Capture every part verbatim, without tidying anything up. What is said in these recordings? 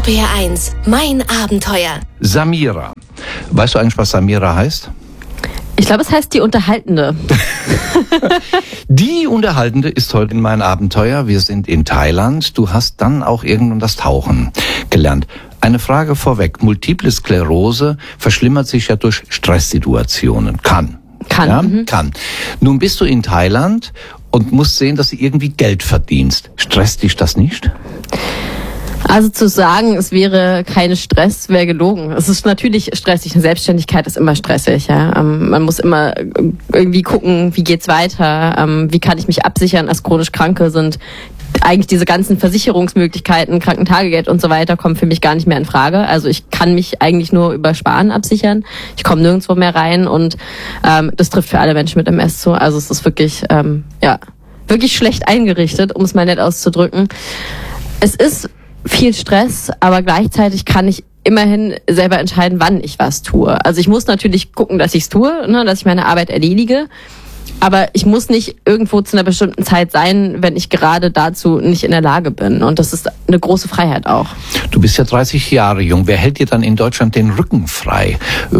R eins, mein Abenteuer. Samira. Weißt du eigentlich, was Samira heißt? Ich glaube, es heißt die Unterhaltende. Die Unterhaltende ist heute in mein Abenteuer. Wir sind in Thailand. Du hast dann auch irgendwann das Tauchen gelernt. Eine Frage vorweg. Multiple Sklerose verschlimmert sich ja durch Stresssituationen. Kann. Kann. Ja, mhm. kann. Nun bist du in Thailand und musst sehen, dass du irgendwie Geld verdienst. Stresst dich das nicht? Also zu sagen, es wäre kein Stress, wäre gelogen. Es ist natürlich stressig. Eine Selbstständigkeit ist immer stressig. Ja? Ähm, man muss immer irgendwie gucken, wie geht's weiter, ähm, wie kann ich mich absichern als chronisch Kranke. Sind eigentlich diese ganzen Versicherungsmöglichkeiten, Krankentagegeld und so weiter, kommen für mich gar nicht mehr in Frage. Also ich kann mich eigentlich nur über Sparen absichern. Ich komme nirgendwo mehr rein und ähm, das trifft für alle Menschen mit M S zu. Also es ist wirklich, ähm, ja, wirklich schlecht eingerichtet, um es mal nett auszudrücken. Es ist viel Stress, aber gleichzeitig kann ich immerhin selber entscheiden, wann ich was tue. Also ich muss natürlich gucken, dass ich es tue, ne, dass ich meine Arbeit erledige. Aber ich muss nicht irgendwo zu einer bestimmten Zeit sein, wenn ich gerade dazu nicht in der Lage bin. Und das ist eine große Freiheit auch. Du bist ja dreißig Jahre jung. Wer hält dir dann in Deutschland den Rücken frei?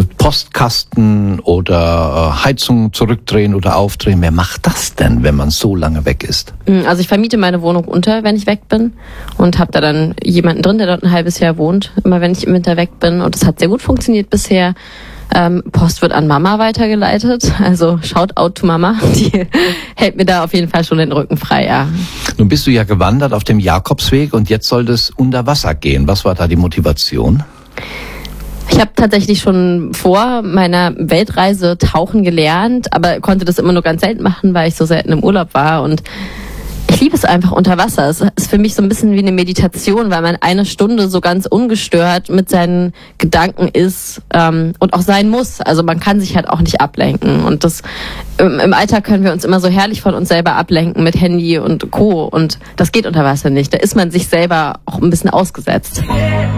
Postkasten oder Heizung zurückdrehen oder aufdrehen? Wer macht das denn, wenn man so lange weg ist? Also ich vermiete meine Wohnung unter, wenn ich weg bin. Und habe da dann jemanden drin, der dort ein halbes Jahr wohnt. Immer wenn ich im Winter weg bin. Und das hat sehr gut funktioniert bisher. Ähm, Post wird an Mama weitergeleitet, also Shoutout to Mama, die hält mir da auf jeden Fall schon den Rücken frei, ja. Nun bist du ja gewandert auf dem Jakobsweg und jetzt soll es unter Wasser gehen. Was war da die Motivation? Ich habe tatsächlich schon vor meiner Weltreise tauchen gelernt, aber konnte das immer nur ganz selten machen, weil ich so selten im Urlaub war und ich liebe es einfach unter Wasser. Es ist für mich so ein bisschen wie eine Meditation, weil man eine Stunde so ganz ungestört mit seinen Gedanken ist ähm, und auch sein muss. Also man kann sich halt auch nicht ablenken. Und das im, im Alltag können wir uns immer so herrlich von uns selber ablenken mit Handy und Co. Und das geht unter Wasser nicht. Da ist man sich selber auch ein bisschen ausgesetzt.